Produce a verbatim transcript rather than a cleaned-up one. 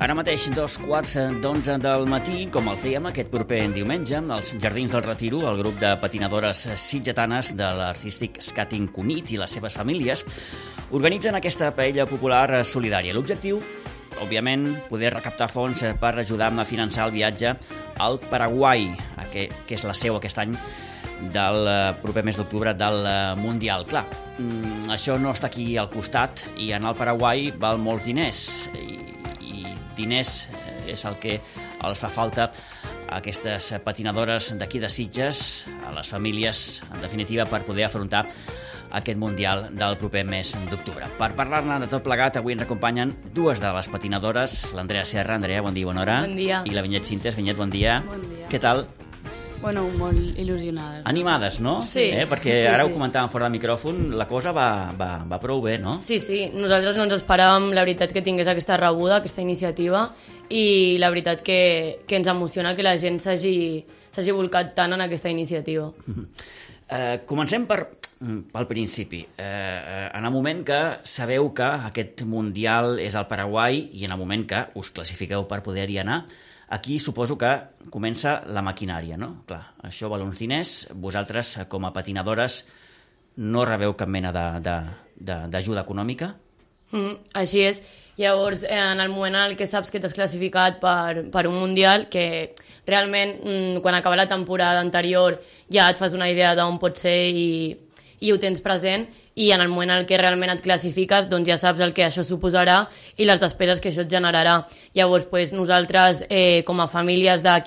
Ara mateix dos quarts d'onze del matí, com els dèiem aquest proper diumenge, als Jardins del Retiro, el grup de patinadores sitgetanes de l'Artistic Skating Cunit i les seves famílies organitzen aquesta paella popular solidària. L'objectiu, òbviament, poder recaptar fons per ajudar a finançar el viatge al Paraguai, que és la seu aquest any del proper mes d'octubre del Mundial. Clar, això no està aquí al costat i anar al Paraguai val molts diners i diners és el que els fa falta a aquestes patinadores d'aquí de Sitges, a les famílies, en definitiva, per poder afrontar aquest Mundial del proper mes d'octubre. Per parlar-ne de tot plegat, avui ens acompanyen dues de les patinadores, l'Andrea Serra. Andrea, bon dia, bona hora. Bon dia. I la Vinyet Cintes. Vinyet, bon dia. Bon dia. Què tal? Bueno, molt il·lusionades. Animades, no? Sí. Eh? Perquè sí, ara sí. ho comentàvem fora del micròfon, la cosa va, va, va prou bé, no? Sí, sí, nosaltres no ens esperàvem, la veritat, que tingués aquesta rebuda, aquesta iniciativa, i la veritat que, que ens emociona que la gent s'hagi s'hagi volcat tant en aquesta iniciativa. Eh, comencem per, pel principi. Eh, en el moment que sabeu que aquest Mundial és al Paraguai i en el moment que us classifiqueu per poder-hi anar, aquí suposo que comença la maquinària, no? Clar, això val uns diners, vosaltres com a patinadores no rebeu cap mena d'ajuda econòmica? Mm, així és. Llavors, en el moment en què saps que t'has classificat per, per un Mundial, que realment mm, quan acaba la temporada anterior ja et fas una idea d'on pot ser i, i ho tens present, i en el moment en què realment et classifiques doncs ja saps el que això suposarà i les despeses que això et generarà. Llavors, pues, nosaltres, eh, com a famílies d'aquí